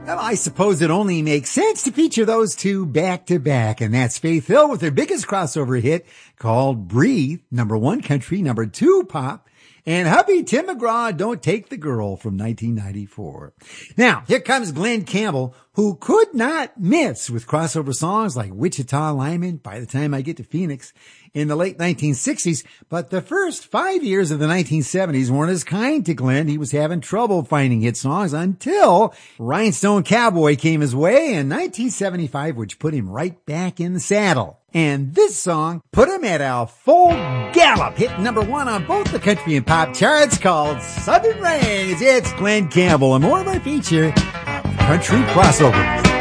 Well, I suppose it only makes sense to feature those two back to back, and that's Faith Hill with their biggest crossover hit called Breathe, #1 country, #2 pop, and hubby Tim McGraw, Don't Take the Girl from 1994. Now, here comes Glen Campbell, who could not miss with crossover songs like Wichita Lineman, By the Time I Get to Phoenix, in the late 1960s, but the first 5 years of the 1970s weren't as kind to Glen. He was having trouble finding hit songs until Rhinestone Cowboy came his way in 1975, which put him right back in the saddle. And this song put him at a full gallop, hit #1 on both the country and pop charts, called Southern Rains. It's Glen Campbell and more of our feature of country crossovers.